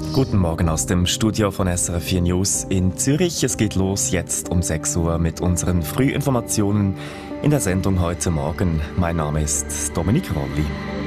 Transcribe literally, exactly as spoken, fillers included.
Guten Morgen aus dem Studio von S R F vier News in Zürich. Es geht los jetzt um sechs Uhr mit unseren Frühinformationen in der Sendung heute Morgen. Mein Name ist Dominik Rolli.